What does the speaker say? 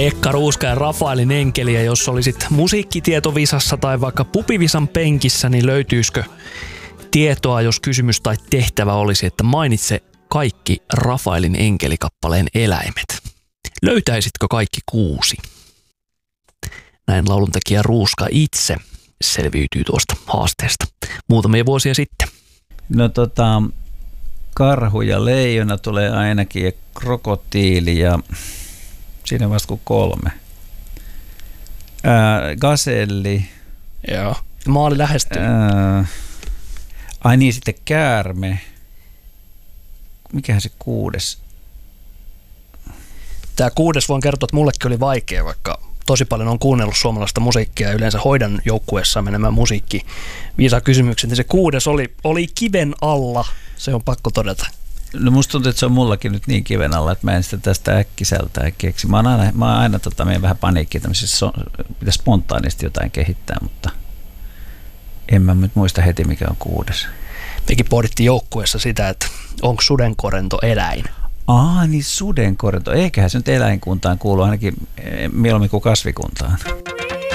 Pekka Ruuska ja Rafaelin enkeliä, jos olisit musiikkitietovisassa tai vaikka pupivisan penkissä, niin löytyisikö tietoa, jos kysymys tai tehtävä olisi, että mainitse kaikki Rafaelin enkelikappaleen eläimet? Löytäisitkö kaikki 6? Näin lauluntekijä Ruuska itse selviytyy tuosta haasteesta muutamia vuosia sitten. No karhu ja leijona tulee ainakin ja krokotiili ja siinä vasta kuin 3. Gaselli. Joo. Maali lähestyy. Ai niin, sitten käärme. Mikähän se 6? Tämä 6 voin kertoa, että mullekin oli vaikea, vaikka tosi paljon on kuunnellut suomalaista musiikkia ja yleensä hoidan joukkueessa menemään musiikki viisakysymykset. Se 6 oli kiven alla, se on pakko todeta. No musta tuntuu, että se on mullakin nyt niin kiven alla, että mä en sitä tästä äkkiseltään keksi. Mä oon aina menen vähän paniikkiin tämmöisessä, pitäisi spontaanisti jotain kehittää, mutta en mä nyt muista heti mikä on 6. Mekin pohdittiin joukkueessa sitä, että onko sudenkorento eläin. Niin sudenkorento. Eiköhän se nyt eläinkuntaan kuulu ainakin mieluummin kuin kasvikuntaan.